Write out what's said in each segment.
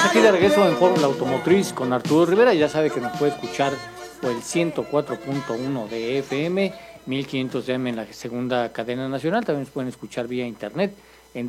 aquí de regreso en Fórmula Automotriz con Arturo Rivera. Ya sabe que nos puede escuchar por el 104.1 de FM, 1500 de AM en la segunda cadena nacional. También nos pueden escuchar vía internet en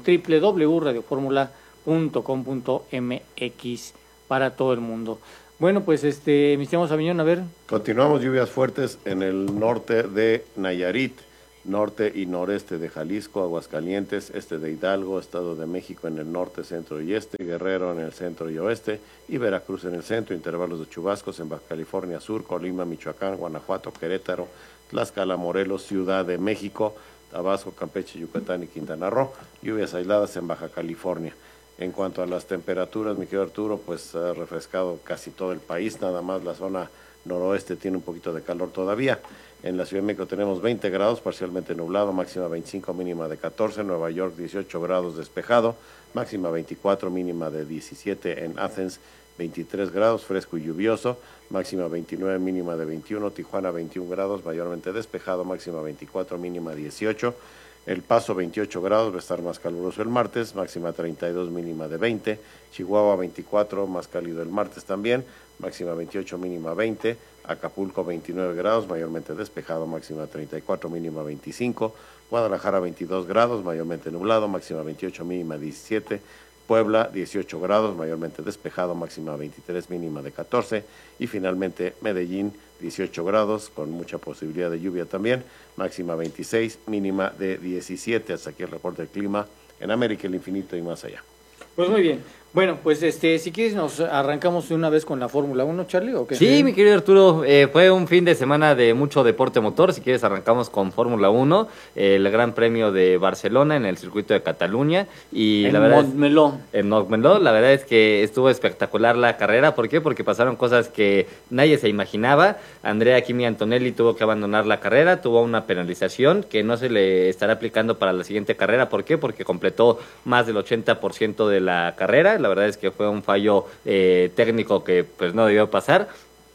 www.radioformula.com.mx para todo el mundo. Bueno, pues mi estimado Sabiñón, a ver. Continuamos, lluvias fuertes en el norte de Nayarit, norte y noreste de Jalisco, Aguascalientes, este de Hidalgo, Estado de México en el norte, centro y este, Guerrero en el centro y oeste, y Veracruz en el centro, intervalos de chubascos en Baja California Sur, Colima, Michoacán, Guanajuato, Querétaro, Tlaxcala, Morelos, Ciudad de México, Tabasco, Campeche, Yucatán y Quintana Roo, lluvias aisladas en Baja California. En cuanto a las temperaturas, mi querido Arturo, pues ha refrescado casi todo el país, nada más la zona noroeste tiene un poquito de calor todavía. En la Ciudad de México tenemos 20 grados, parcialmente nublado, máxima 25, mínima de 14. Nueva York 18 grados despejado, máxima 24, mínima de 17. En Athens 23 grados, fresco y lluvioso, máxima 29, mínima de 21. Tijuana 21 grados, mayormente despejado, máxima 24, mínima 18. El Paso 28 grados, va a estar más caluroso el martes, máxima 32, mínima de 20. Chihuahua 24, más cálido el martes también, máxima 28, mínima 20. Acapulco 29 grados, mayormente despejado, máxima 34, mínima 25. Guadalajara 22 grados, mayormente nublado, máxima 28, mínima 17. Puebla 18 grados, mayormente despejado, máxima 23, mínima de 14. Y finalmente Medellín 18 grados, con mucha posibilidad de lluvia también, máxima 26, mínima de 17. Hasta aquí el reporte del clima en América, el infinito y más allá. Pues muy bien. Bueno, pues si quieres nos arrancamos de una vez con la Fórmula 1, Charlie, ¿o qué? Sí, mi querido Arturo, fue un fin de semana de mucho deporte motor. Si quieres arrancamos con Fórmula 1, el Gran Premio de Barcelona en el circuito de Cataluña y en la verdad Montmeló. En Montmeló, la verdad es que estuvo espectacular la carrera. ¿Por qué? Porque pasaron cosas que nadie se imaginaba. Andrea Kimi Antonelli tuvo que abandonar la carrera, tuvo una penalización que no se le estará aplicando para la siguiente carrera. ¿Por qué? Porque completó más del 80% de la carrera. La verdad es que fue un fallo técnico que pues no debió pasar.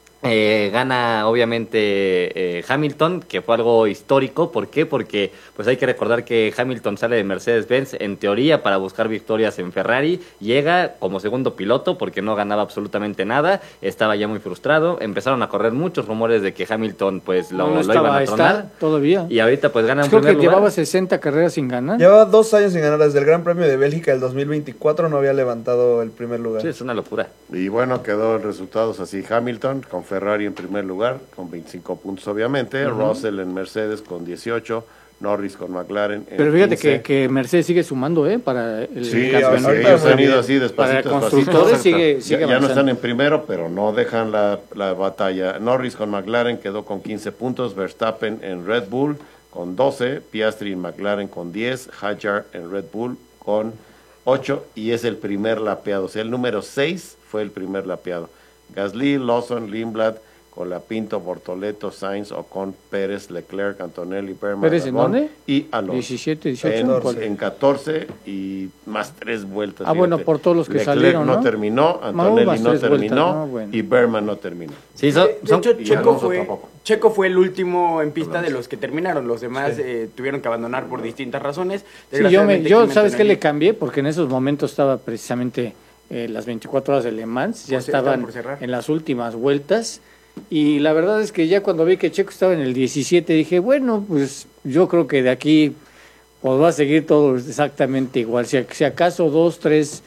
Gana obviamente Hamilton, que fue algo histórico. ¿Por qué? Porque pues hay que recordar que Hamilton sale de Mercedes-Benz en teoría para buscar victorias en Ferrari, llega como segundo piloto porque no ganaba absolutamente nada, estaba ya muy frustrado, empezaron a correr muchos rumores de que Hamilton pues lo iban a tronar todavía. Y ahorita pues gana en creo primer que lugar. llevaba 60 carreras sin ganar. Llevaba 2 años sin ganar, desde el Gran Premio de Bélgica del 2024 no había levantado el primer lugar. Sí, es una locura. Y bueno, quedó el resultados así: Hamilton con Ferrari en primer lugar, con 25 puntos obviamente, Russell en Mercedes con 18, Norris con McLaren en Pero fíjate 15. que Mercedes sigue sumando, para el Sí, campeonato. ellos han ido así despacito, Para constructores sigue ya no avanzando. están en primero, pero no dejan la batalla. Norris con McLaren quedó con 15 puntos, Verstappen en Red Bull con 12, Piastri en McLaren con 10, Hadjar en Red Bull con 8 y es el primer lapeado, o sea, el número 6 fue el primer lapeado. Gasly, Lawson, Lindblad, Colapinto, Bortoleto, Sainz, Ocon, Pérez, Leclerc, Antonelli, Berman, ¿Pérez en dónde? y Alonso. 17, 18. En 14 y más 3 vueltas. Ah, bueno, por todos los que Leclerc salieron, ¿no? no terminó, Antonelli más no 3 terminó vueltas, ¿no? Bueno. y Berman no terminó. Sí, De hecho, y Alonso tampoco. Checo fue el último en pista de los que terminaron. Los demás tuvieron que abandonar por distintas razones. Sí, Desgraciadamente, yo Kimi ¿sabes qué le Antonelli- cambié? Porque en esos momentos estaba precisamente las 24 horas de Le Mans, ya estaban estaban por cerrar. en las últimas vueltas. Y la verdad es que ya cuando vi que Checo estaba en el 17, dije, bueno, pues yo creo que de aquí pues va a seguir todo exactamente igual. Si acaso 2, 3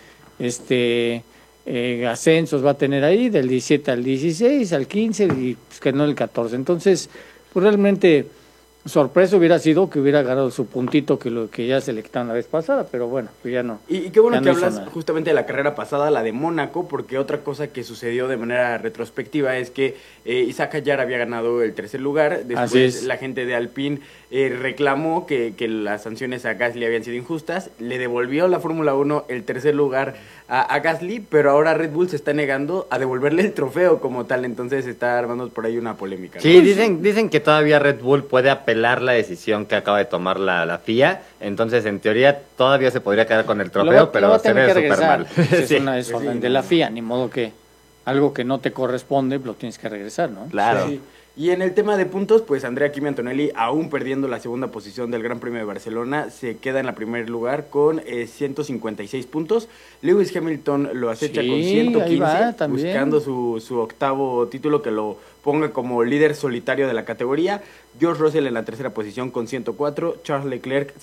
ascensos va a tener ahí, del 17 al 16, al 15 y pues, que no el 14. Entonces, pues realmente sorpresa hubiera sido que hubiera ganado su puntito que ya se le quitaron la vez pasada, pero bueno, pues ya no. Y qué bueno ya que no hizo hablas nada. justamente de la carrera pasada, la de Mónaco, porque otra cosa que sucedió de manera retrospectiva es que Isaac Hadjar había ganado el tercer lugar. Así Después es. la gente de Alpine reclamó que las sanciones a Gasly habían sido injustas. Le devolvió la Fórmula 1 el tercer lugar a Gasly, pero ahora Red Bull se está negando a devolverle el trofeo como tal. Entonces está armando por ahí una polémica, ¿no? Sí, dicen que todavía Red Bull puede apelar la decisión que acaba de tomar la FIA, entonces en teoría todavía se podría quedar con el trofeo, pero va a se tener ve que súper regresar. mal. Es Sí. una desorden de la FIA, ni modo que algo que no te corresponde lo tienes que regresar, ¿no? Claro. Sí. Y en el tema de puntos, pues Andrea Kimi Antonelli, aún perdiendo la segunda posición del Gran Premio de Barcelona, se queda en el primer lugar con 156 puntos. Lewis Hamilton lo acecha Sí, con ahí 115, va, también. buscando su octavo título que lo ponga como líder solitario de la categoría. George Russell en la tercera posición con 104, Charles Leclerc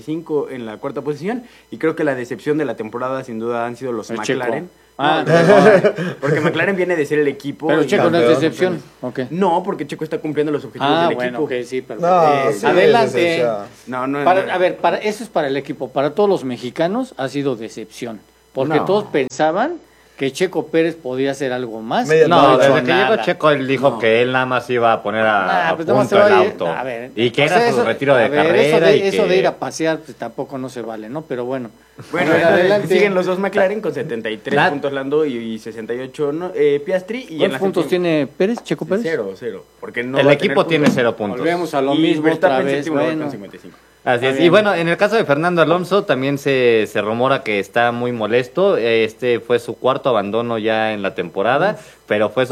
75 en la cuarta posición. Y creo que la decepción de la temporada sin duda han sido los El McLaren. Checo. Ah, Porque McLaren viene de ser el equipo. pero y- Checo no es campeón, decepción. Ok. No, porque Checo está cumpliendo los objetivos del Bueno, equipo. ok, sí, pero No, sí, adelante. es, o sea, No. A ver, eso es para el equipo. Para todos los mexicanos ha sido decepción. Porque No. todos pensaban que Checo Pérez podía hacer algo más. Media y No, ha hecho desde que llegó nada. Checo, él dijo No. que él nada más iba a poner a Pues nada más punto se el va a ir. auto. A ver, Y que o sea, era su retiro de a ver, carrera. Eso y de que- ir a pasear, pues tampoco no se vale, ¿no? Pero bueno. Bueno, A ver, adelante. siguen los dos McLaren con 73 La- puntos Lando y 68 Piastri. Y en ¿Cuántos la puntos séptima- tiene Pérez, Checo Pérez? Cero. Porque no el va a equipo tener tiene puntos. 0 puntos. Volvemos a lo Y mismo Verstappen otra vez. séptimo lugar Bueno. con 55. Así es. bien. Y bueno, en el caso de Fernando Alonso también se rumora que está muy molesto. Este fue su cuarto abandono ya en la temporada, pero fue su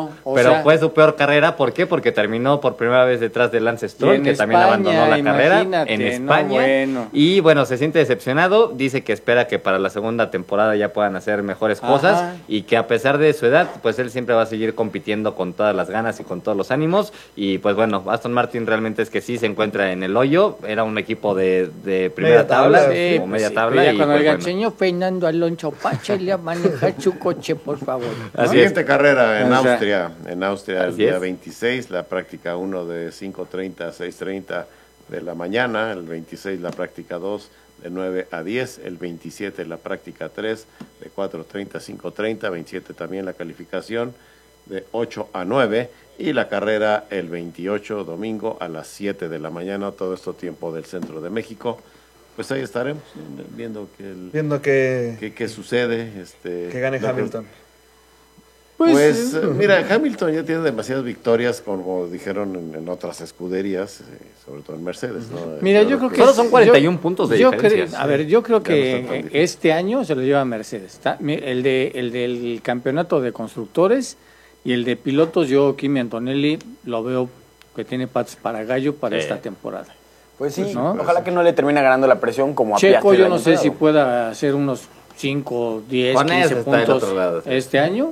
fue su peor carrera. ¿Por qué? Porque terminó por primera vez detrás de Lance Y Stroll, en que también España, abandonó la carrera imagínate, en no, España. bueno. Y bueno, se siente decepcionado. Dice que espera que para la segunda temporada ya puedan hacer mejores cosas Ajá. y que a pesar de su edad, pues él siempre va a seguir compitiendo con todas las ganas y con todos los ánimos. Y pues bueno, Aston Martin realmente es que sí se encuentra en el hoyo. Era un equipo de primera Media tabla, tabla, sí, o media sí, tabla. pero ya Y cuando pues digan, bueno. señor Fernando Alonso, páchale a manejar su coche, por favor. ¿no? Así Siguiente carrera en O sea, Austria. En Austria el así día es. 26, la práctica 1 de 5:30 a 6:30 de la mañana. El 26 la práctica 2 de 9 a 10. El 27 la práctica 3 de 4:30 a 5:30. 27 también la calificación de 8 a 9. Y la carrera el 28 domingo a las 7 de la mañana. Todo esto tiempo del centro de México. Pues ahí estaremos viendo Viendo que qué sucede. que gane no creo- Hamilton. Pues, mira, Hamilton ya tiene demasiadas victorias, como dijeron en otras escuderías, sobre todo en Mercedes, ¿no? Mira, yo creo que Solo son 41 puntos de yo diferencia. creo- a ver, yo creo Ya no está tan que difícil. este año se lo lleva Mercedes. El del campeonato de constructores y el de pilotos, yo Kimi Antonelli lo veo que tiene patas para gallo para esta temporada. Pues sí, ¿no? ojalá que no le termine ganando la presión como a Checo, Piastri el yo año no sé si pasado. pueda hacer unos 5, 10, Con 15 eso está del puntos otro lado, sí. este año.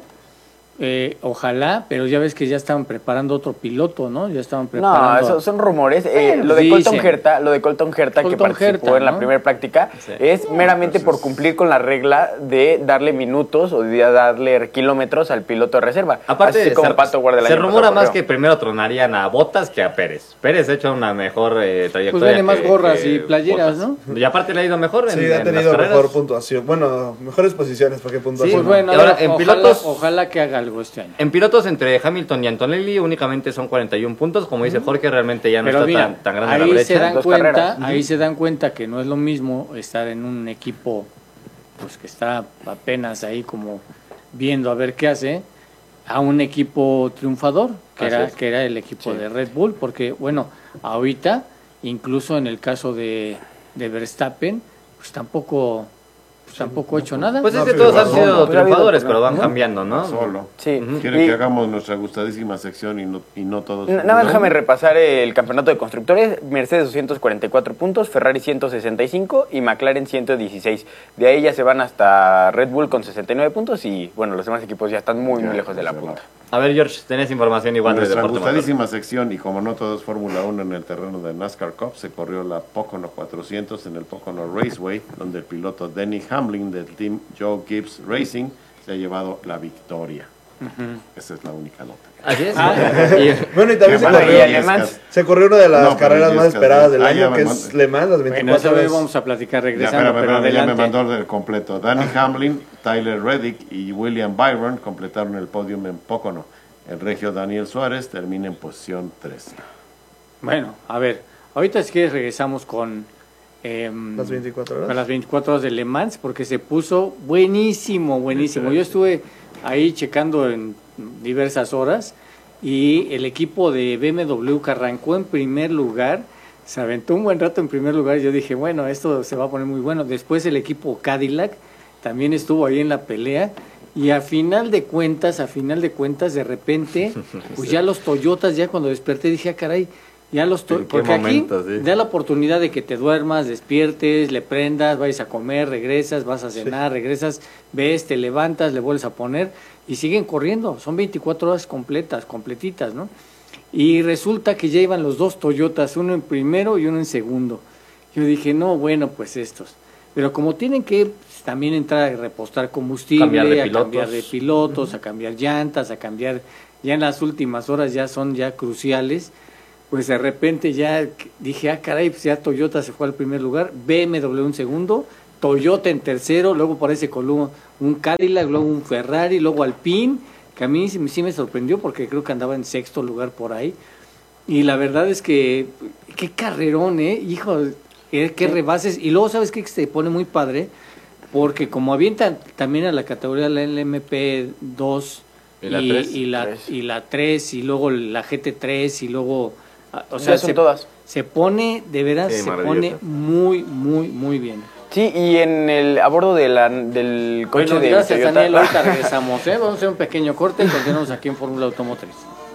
Ojalá, pero ya ves que ya estaban preparando otro piloto, ¿no? Ya estaban No, preparando. esos son rumores. Bueno, Lo de dicen. Colton Herta que Colton participó Herta, en la ¿no? primera práctica Sí. es meramente por cumplir con la regla de darle minutos o de darle kilómetros al piloto de reserva. Aparte, Así como Pato Ward del se año rumora pasado más corrió. que primero tronarían a Bottas que a Pérez. Pérez ha hecho una mejor trayectoria. Pues vende más que- gorras que y playeras, Bottas. Y aparte le ha ido mejor Sí, en ha las tenido carreras. mejor puntuación. Bueno, mejores posiciones, porque puntuación. Pues bueno, Y ahora, ahora, en ojalá, pilotos- ojalá que haga algo este año. En pilotos entre Hamilton y Antonelli únicamente son 41 puntos. Como dice Jorge, realmente ya no Pero está mira, tan grande la ahí brecha. se dan Dos cuenta, carreras. ahí se dan cuenta que no es lo mismo estar en un equipo pues que está apenas ahí como viendo a ver qué hace, a un equipo triunfador, Así es. que era el equipo Sí. de Red Bull, porque bueno, ahorita, incluso en el caso de Verstappen, pues tampoco ha hecho nada. Pues es No, que pero todos han igual, sido no, pero ha habido triunfadores, pero van ¿no? cambiando, ¿no? Solo. Sí. Quieren Y- que hagamos nuestra gustadísima sección y no todos. Nada más déjame repasar el campeonato de constructores. Mercedes 244 puntos, Ferrari 165 y McLaren 116. De ahí ya se van hasta Red Bull con 69 puntos y bueno, los demás equipos ya están muy lejos de la punta. A ver, George, tenés información igual de Nuestra deporte motor. gustadísima sección, y como no todo es Fórmula 1 en el terreno de NASCAR Cup, se corrió la Pocono 400 en el Pocono Raceway, donde el piloto Denny Hamlin del team Joe Gibbs Racing se ha llevado la victoria. Esa es la única nota. Así es. Y- Bueno, y también se Bueno, corrió, y además- se corrió una de las No, pero carreras más Yescas, esperadas del ah, ya año, me que manda- es Le Mans, las Bueno, 24 eso horas. vamos a platicar Ya, regresando, pero ya me adelante. mandó el completo. Danny Hamlin, Tyler Reddick y William Byron completaron el podium en Pocono. El regio Daniel Suárez termina en posición 13. Bueno, a ver, ahorita si quieres regresamos con Las 24 con horas. las 24 horas de Le Mans, porque se puso buenísimo, buenísimo. Yo estuve ahí checando en diversas horas y el equipo de BMW que arrancó en primer lugar, se aventó un buen rato en primer lugar y yo dije, bueno, esto se va a poner muy bueno. Después el equipo Cadillac también estuvo ahí en la pelea Y a final de cuentas, de repente, pues ya los Toyotas, ya cuando desperté dije, caray, ya los porque momento, aquí sí? da la oportunidad de que te duermas, despiertes, le prendas, vayas a comer, regresas, vas a cenar, regresas, ves, te levantas, le vuelves a poner y siguen corriendo. Son 24 horas completitas, ¿no? Y resulta que ya iban los dos Toyotas, uno en primero y uno en segundo. Yo dije, no, bueno, pues estos. Pero como tienen que pues, también entrar a repostar combustible, cambiar de pilotos, a cambiar llantas, a cambiar, ya en las últimas horas ya son ya cruciales, pues de repente ya dije, caray, pues ya Toyota se fue al primer lugar, BMW en segundo, Toyota en tercero, luego parece con un Cadillac, luego un Ferrari, luego Alpine, que a mí sí me sorprendió porque creo que andaba en sexto lugar por ahí. Y la verdad es que, qué carrerón, hijo, qué rebases. Y luego, ¿sabes qué? Que se pone muy padre, porque como avientan también a la categoría de la LMP2 y la 3, y luego la GT3, y luego, o sea, se pone, de veras, sí, se pone muy, muy, muy bien. Sí, y a bordo del coche Bueno, de gracias, Toyota. Daniel, ahorita regresamos, vamos a hacer un pequeño corte y continuamos aquí en Fórmula Automotriz.